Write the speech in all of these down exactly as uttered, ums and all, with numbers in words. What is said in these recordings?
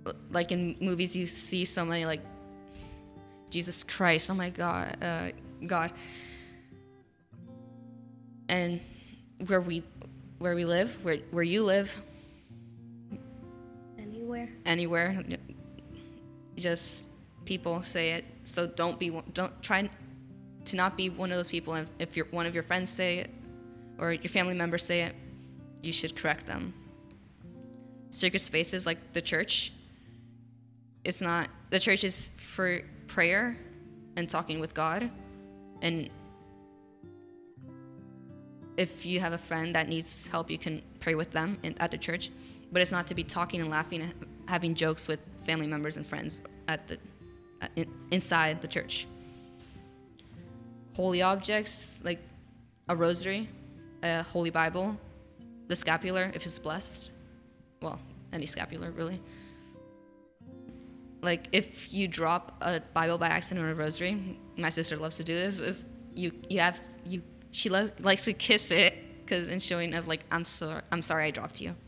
like in movies, you see so many like Jesus Christ, oh my God, uh, God, and where we where we live, where where you live, anywhere, anywhere, just people say it. So don't be don't try to not be one of those people. And if you're one of your friends say it, or your family members say it, you should correct them. Sacred spaces like the church, it's not, the church is for prayer and talking with God. And if you have a friend that needs help, you can pray with them in, at the church. But it's not to be talking and laughing and having jokes with family members and friends at the uh, in, inside the church. Holy objects like a rosary, a holy Bible, the scapular if it's blessed. Well, any scapular really. Like if you drop a Bible by accident or a rosary, my sister loves to do this. Is you you have you she loves, likes to kiss it because in showing of like I'm sorry I'm sorry I dropped you.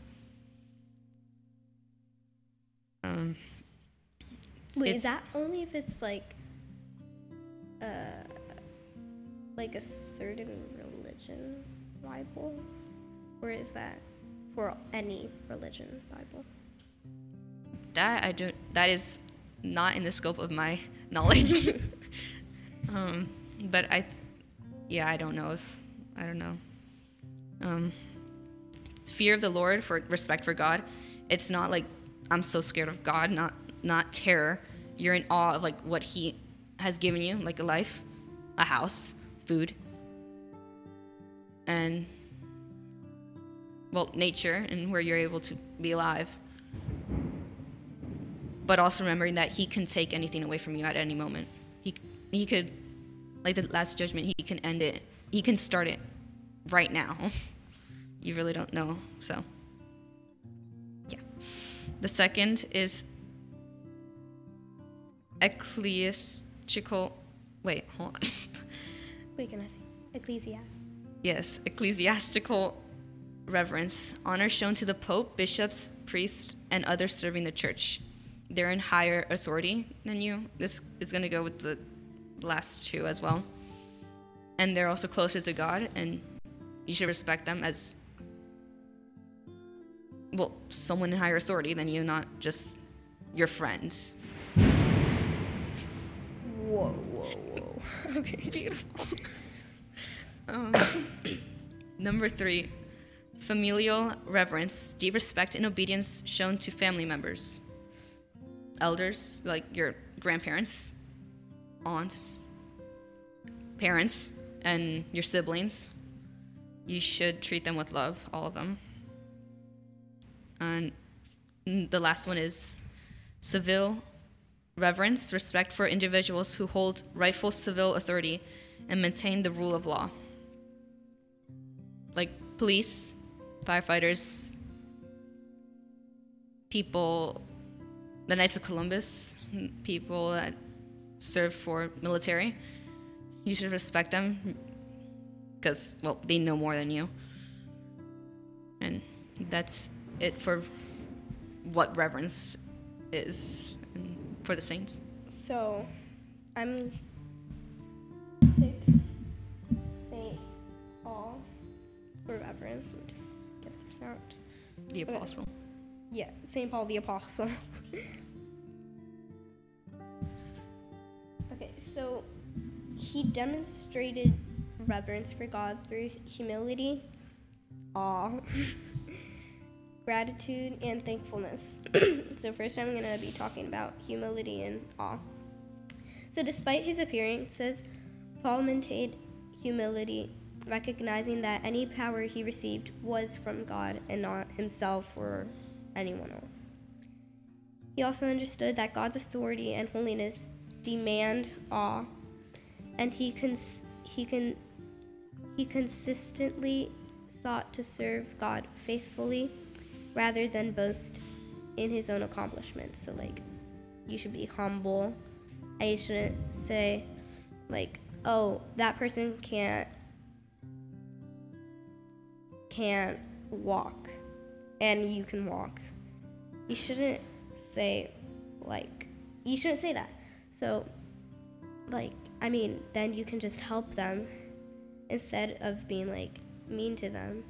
Um. Wait, is that only if it's like, uh, like a certain religion Bible, or is that for any religion Bible? That I don't. That is not in the scope of my knowledge. um, but I, yeah, I don't know if I don't know. Um, fear of the Lord, for respect for God. It's not like I'm so scared of God. Not not terror. You're in awe of like what He has given you, like a life, a house, food, and well, nature, and where you're able to be alive. But also remembering that He can take anything away from you at any moment. He he could, like the Last Judgment, He can end it. He can start it right now. You really don't know. So, yeah. The second is ecclesiastical. Wait, hold on. Wait, can I see? Ecclesia. Yes, ecclesiastical reverence. Honor shown to the Pope, bishops, priests, and others serving the church. They're in higher authority than you. This is going to go with the last two as well. And they're also closer to God, and you should respect them as, well, someone in higher authority than you, not just your friends. Whoa, whoa, whoa. Okay, beautiful. um, number three, familial reverence, deep respect and obedience shown to family members. Elders, like your grandparents, aunts, parents, and your siblings. You should treat them with love, all of them. And the last one is civil reverence, respect for individuals who hold rightful civil authority and maintain the rule of law. Like police, firefighters, people, the Knights of Columbus, people that serve for military. You should respect them because, well, they know more than you. And that's it for what reverence is for the saints. So, I'm picked Saint Paul for reverence. Let me just get this out. The apostle. Okay. Yeah, Saint Paul the Apostle. Okay, so he demonstrated reverence for God through humility, awe, gratitude, and thankfulness. So first I'm going to be talking about humility and awe. So despite his appearances, Paul maintained humility, recognizing that any power he received was from God and not himself or anyone else. He also understood that God's authority and holiness demand awe, and he cons- he can he consistently sought to serve God faithfully rather than boast in his own accomplishments. So like, you should be humble, and you shouldn't say like, oh, that person can't can't walk and you can walk. You shouldn't say, like, you shouldn't say that. So, like, I mean, then you can just help them instead of being, like, mean to them.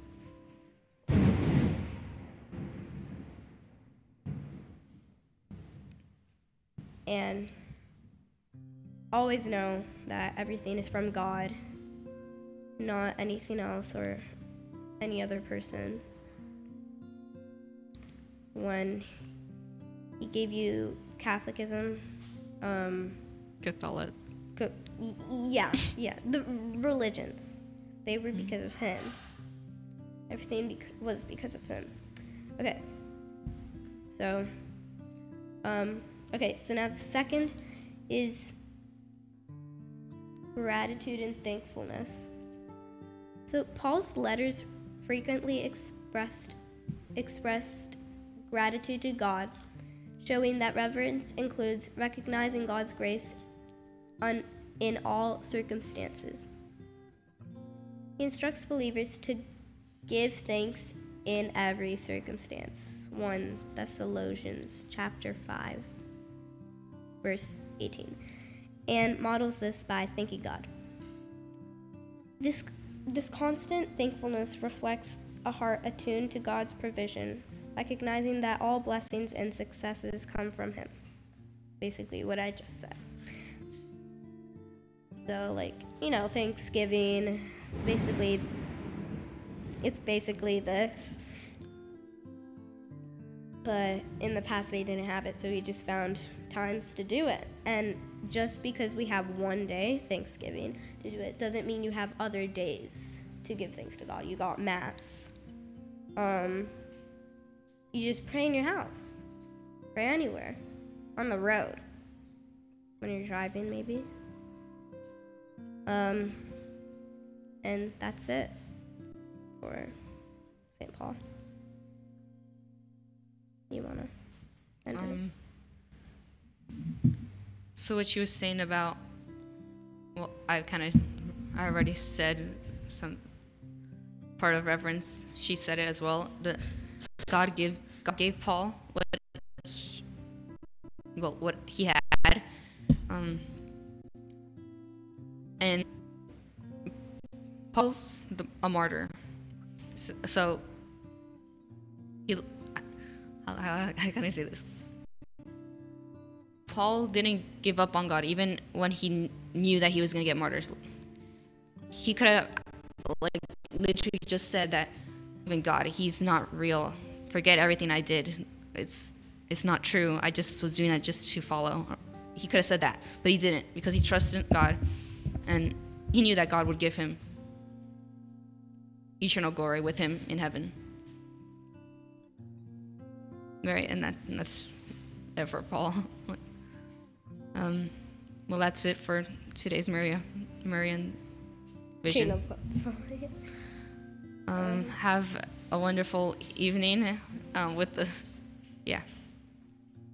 And always know that everything is from God, not anything else or any other person. When he gave you Catholicism, um, Catholic. co- y- yeah, yeah, the religions, they were because of him. Everything bec- was because of him. Okay. So, um, okay, so now the second is gratitude and thankfulness. So Paul's letters frequently expressed expressed gratitude to God, showing that reverence includes recognizing God's grace on, in all circumstances. He instructs believers to give thanks in every circumstance. First Thessalonians chapter five, verse eighteen, and models this by thanking God. This this constant thankfulness reflects a heart attuned to God's provision, recognizing that all blessings and successes come from him. Basically what I just said. So, like, you know, Thanksgiving, it's basically it's basically this. But in the past they didn't have it, so we just found times to do it. And just because we have one day, Thanksgiving, to do it doesn't mean you have other days to give thanks to God. You got Mass. Um, you just pray in your house. Pray anywhere. On the road. When you're driving, maybe. Um, and that's it for Saint Paul. You wanna end it? Um, so what she was saying about, well, I kind of, I already said some part of reverence. She said it as well. That God give, God gave Paul what, he, well, what he had, um, and Paul's the, a martyr. So, so he. How, how, how can I say this? Paul didn't give up on God even when he kn- knew that he was going to get martyred. He could have, like, literally just said that even God, he's not real. Forget everything I did. It's it's not true. I just was doing that just to follow. He could have said that, but he didn't because he trusted God, and he knew that God would give him eternal glory with him in heaven. Right, and that and that's it for Paul. um, well, that's it for today's Maria, Marian Vision. Um, have a wonderful evening um, with the, yeah.